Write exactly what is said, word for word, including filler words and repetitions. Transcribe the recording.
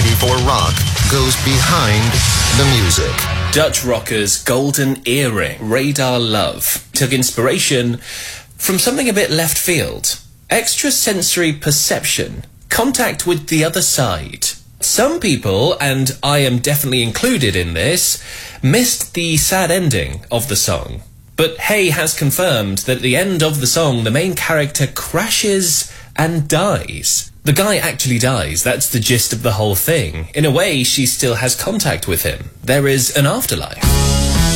ninety-four Rock goes behind the music. Dutch rockers' golden earring, Radar Love, took inspiration from something a bit left field. Extrasensory perception, contact with the other side. Some people, and I am definitely included in this, missed the sad ending of the song. But Hey has confirmed that at the end of the song, the main character crashes and dies. The guy actually dies, that's the gist of the whole thing. In a way, she still has contact with him. There is an afterlife.